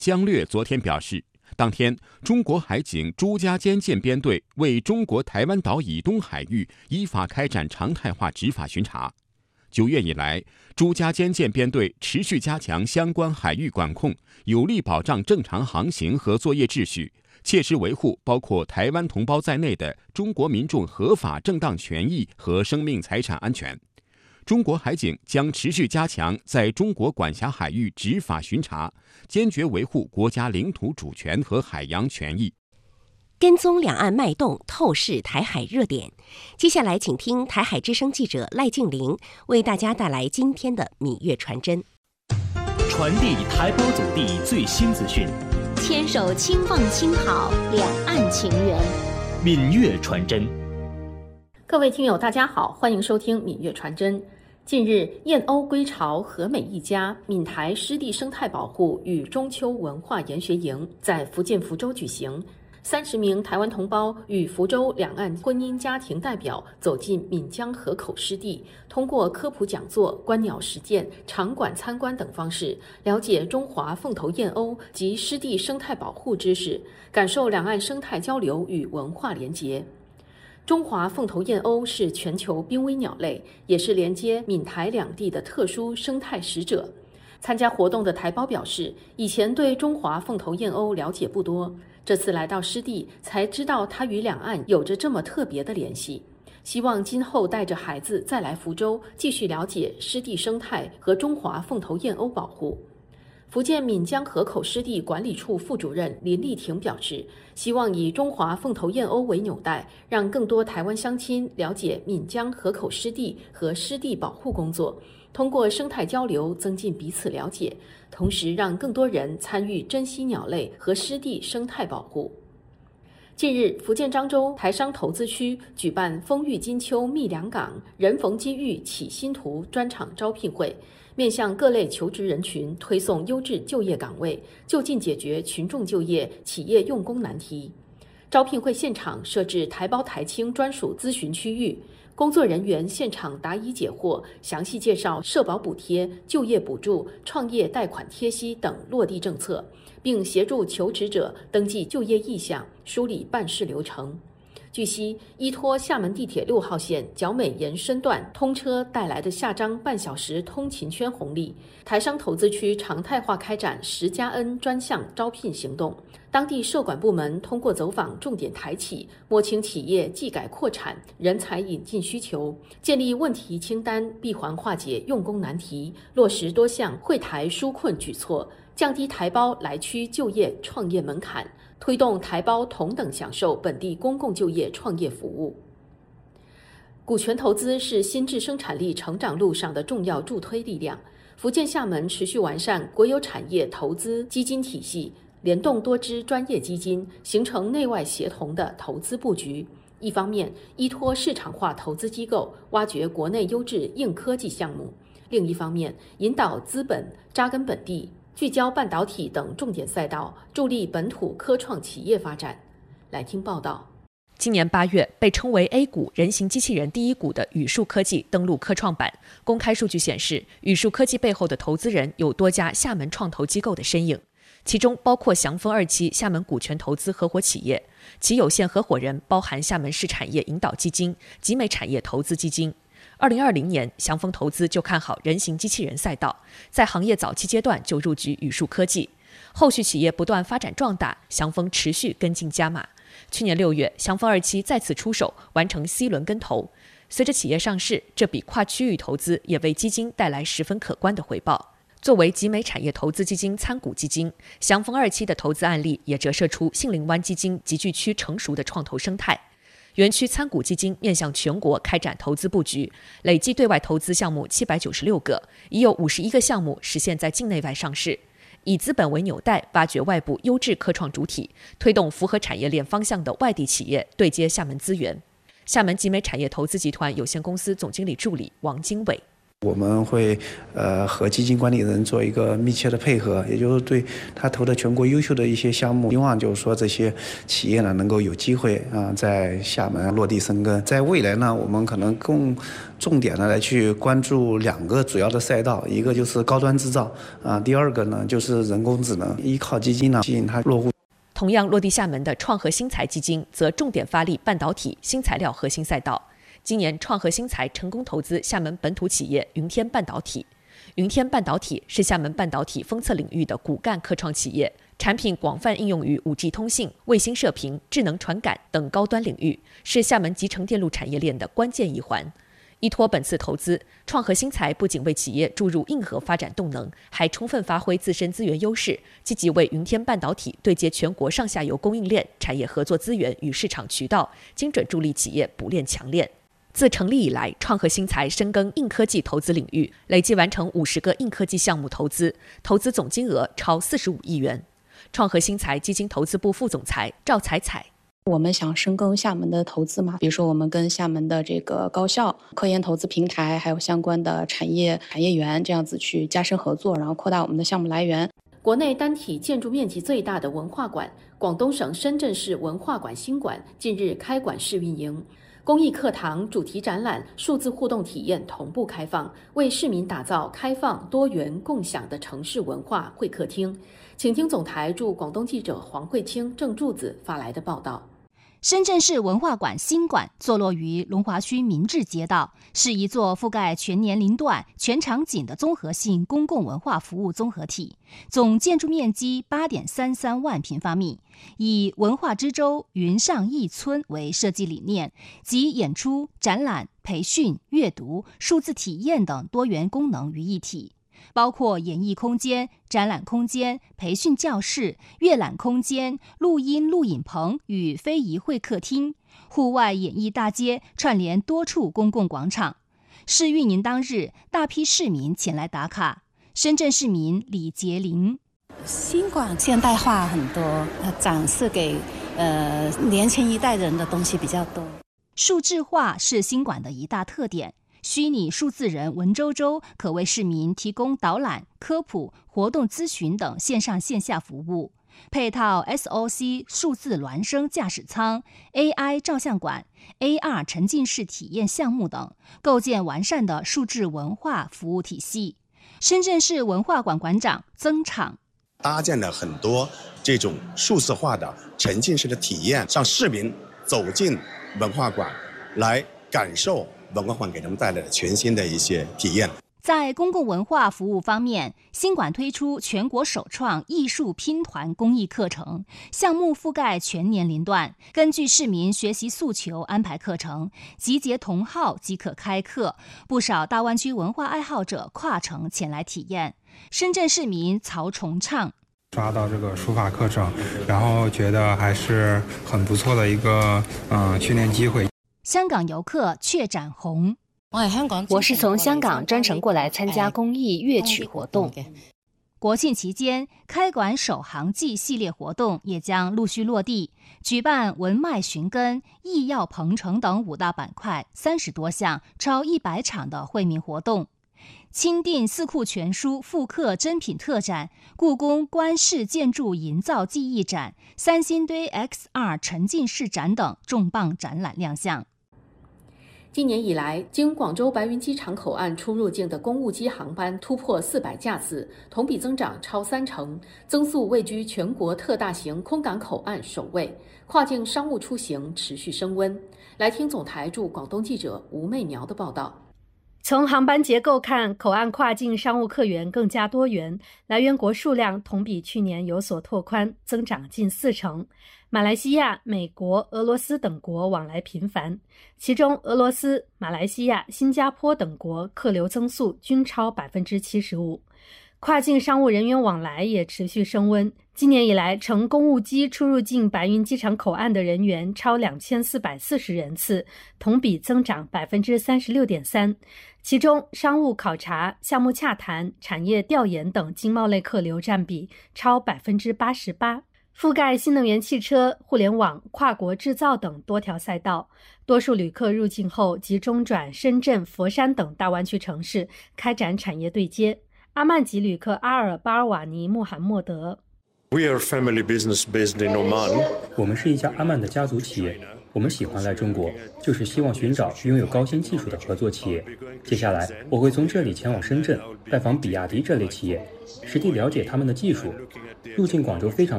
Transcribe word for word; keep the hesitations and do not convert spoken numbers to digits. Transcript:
江略昨天表示，当天中国海警朱家尖舰编队为中国台湾岛以东海域依法开展常态化执法巡查。九月以来，朱家尖舰编队持续加强相关海域管控，有力保障正常航行和作业秩序，切实维护包括台湾同胞在内的中国民众合法正当权益和生命财产安全。中国海警将持续加强在中国管辖海域执法巡查，坚决维护国家领土主权和海洋权益。 跟踪两岸脉动，透视台海热点。接下来，请听台海之声记者赖静玲为大家带来今天的闽粤传真。 传递台胞祖地最新资讯， 牵手轻放轻好两岸情缘。 闽粤传真。 各位听友，大家好，欢迎收听闽粤传真。近日，燕鸥归巢，和美一家闽台湿地生态保护与中秋文化研学营在福建福州举行。三十名台湾同胞与福州两岸婚姻家庭代表走进闽江河口湿地，通过科普讲座、观鸟实践、场馆参观等方式，了解中华凤头燕鸥及湿地生态保护知识，感受两岸生态交流与文化连结。中华凤头燕鸥是全球濒危鸟类，也是连接闽台两地的特殊生态使者。参加活动的台胞表示，以前对中华凤头燕鸥了解不多，这次来到湿地才知道它与两岸有着这么特别的联系。希望今后带着孩子再来福州，继续了解湿地生态和中华凤头燕鸥保护。福建闽江河口湿地管理处副主任林丽婷表示，希望以中华凤头燕鸥为纽带，让更多台湾乡亲了解闽江河口湿地和湿地保护工作，通过生态交流增进彼此了解，同时让更多人参与珍稀鸟类和湿地生态保护。近日，福建漳州台商投资区举办丰裕金秋蜜良港人逢机遇起新图专场招聘会，面向各类求职人群推送优质就业岗位，就近解决群众就业、企业用工难题。招聘会现场设置台胞台青专属咨询区域，工作人员现场答疑解惑，详细介绍社保补贴、就业补助、创业贷款贴息等落地政策，并协助求职者登记就业意向，梳理办事流程。据悉，依托厦门地铁六号线角美延伸段通车带来的下漳半小时通勤圈红利，台商投资区常态化开展十加 N 专项招聘行动。当地社管部门通过走访重点台企，摸清企业技改扩产、人才引进需求，建立问题清单，闭环化解用工难题，落实多项惠台纾困举措，降低台胞来区就业创业门槛，推动台胞同等享受本地公共就业创业服务。股权投资是新质生产力成长路上的重要助推力量。福建厦门持续完善国有产业投资基金体系，联动多支专业基金，形成内外协同的投资布局。一方面，依托市场化投资机构，挖掘国内优质硬科技项目；另一方面，引导资本扎根本地，聚焦半导体等重点赛道，助力本土科创企业发展。来听报道。 今年八月，被称为 A 股人形机器人第一股的宇树科技登陆科创板。公开数据显示，宇树科技背后的投资人有多家厦门创投机构的身影，其中包括祥丰二期厦门股权投资合伙企业，其有限合伙人包含厦门市产业引导基金、集美产业投资基金。二零二零年，祥丰投资就看好人形机器人赛道，在行业早期阶段就入局宇树科技。后续企业不断发展壮大，祥丰持续跟进加码。去年六月，祥丰二期再次出手，完成 C 轮跟投。随着企业上市，这笔跨区域投资也为基金带来十分可观的回报。作为集美产业投资基金参股基金，祥丰二期的投资案例也折射出杏林湾基金集聚区成熟的创投生态。园区参股基金面向全国开展投资布局，累计对外投资项目七百九十六个，已有五十一个项目实现在境内外上市。以资本为纽带，挖掘外部优质科创主体，推动符合产业链方向的外地企业对接厦门资源。厦门集美产业投资集团有限公司总经理助理王经纬： 我们会呃和基金管理人做一个密切的配合，也就是对他投的全国优秀的一些项目，希望就是说这些企业呢能够有机会啊在厦门落地生根。在未来呢，我们可能更重点的来去关注两个主要的赛道，一个就是高端制造啊，第二个呢就是人工智能，依靠基金呢吸引它落户。 同样落地厦门的创核新材基金则重点发力半导体、新材料核心赛道。今年创核新材成功投资厦门本土企业云天半导体。云天半导体是厦门半导体封测领域的骨干科创企业，产品广泛应用于 五 G 通信、卫星射频、智能传感等高端领域，是厦门集成电路产业链的关键一环。依托本次投资，创核新材不仅为企业注入硬核发展动能，还充分发挥自身资源优势，积极为云天半导体对接全国上下游供应链、产业合作资源与市场渠道，精准助力企业补链强链。自成立以来，创核新材深耕硬科技投资领域，累计完成五十个硬科技项目投资，投资总金额超四十五亿元。创核新材基金投资部副总裁赵彩彩。 我们想深耕厦门的投资嘛，比如说我们跟厦门的这个高校、科研投资平台，还有相关的产业产业园这样子去加深合作，然后扩大我们的项目来源。 国内单体建筑面积最大的文化馆——广东省深圳市文化馆新馆近日开馆试运营。公益课堂、主题展览、数字互动体验同步开放，为市民打造开放、多元、共享的城市文化会客厅。请听总台驻广东记者黄慧清、郑柱子发来的报道。 深圳市文化馆新馆坐落于龙华区明志街道，是一座覆盖全年龄段、全场景的综合性公共文化服务综合体，总建筑面积 八点三三万平方米，以文化之州、云上艺村为设计理念，集演出、展览、培训、阅读、数字体验等多元功能于一体。包括演艺空间、展览空间、培训教室、阅览空间、录音录影棚与非遗会客厅、户外演艺大街串联多处公共广场。试运营当日，大批市民前来打卡。深圳市民李杰林： 新馆现代化很多，展示给呃年轻一代人的东西比较多。 数字化是新馆的一大特点。虚拟数字人文周周可为市民提供导览、科普、活动咨询等线上线下服务，配套 S O C 数字孪生驾驶舱、A I 照相馆、A R 沉浸式体验项目等，构建完善的数字文化服务体系。深圳市文化馆馆长曾昶： 搭建了很多这种数字化的沉浸式的体验，让市民走进文化馆来感受文化馆给他们带来的全新的一些体验。 在公共文化服务方面，新馆推出全国首创艺术拼团公益课程，项目覆盖全年龄段，根据市民学习诉求安排课程，集结同好即可开课。不少大湾区文化爱好者跨城前来体验。深圳市民曹崇畅： 刷到这个书法课程，然后觉得还是很不错的一个嗯、呃、训练机会。 香港游客阙展红： 我是从香港专程过来参加公益乐曲活动。 国庆期间，开馆首航季系列活动也将陆续落地，举办文脉寻根、艺药鹏程等五大板块三十多项超一百场的惠民活动。钦定四库全书复刻珍品特展、故宫官式建筑营造技艺展、三星堆 X R 沉浸式展等重磅展览亮相。 今年以来，经广州白云机场口岸出入境的公务机航班突破四百架次，同比增长超三成，增速位居全国特大型空港口岸首位，跨境商务出行持续升温。来听总台驻广东记者吴媚苗的报道。 从航班结构看，口岸跨境商务客源更加多元，来源国数量同比去年有所拓宽，增长近四成。马来西亚、美国、俄罗斯等国往来频繁，其中俄罗斯、马来西亚、新加坡等国客流增速均超 百分之七十五。跨境商务人员往来也持续升温，今年以来乘公务机出入境白云机场口岸的人员超两千四百四十人次，同比增长 百分之三十六点三。其中商务考察、项目洽谈、产业调研等经贸类客流占比超 百分之八十八。 覆盖新能源汽车、互联网、跨国制造等多条赛道。多数旅客入境后即中转深圳、佛山等大湾区城市，开展产业对接。阿曼籍旅客阿尔巴尔瓦尼穆罕默德 We are family business based in Oman. 我们是一家阿曼的家族企业，我们喜欢来中国，就是希望寻找拥有高新技术的合作企业。接下来我会从这里前往深圳，拜访比亚迪这类企业，实地了解他们的技术。入境广州非常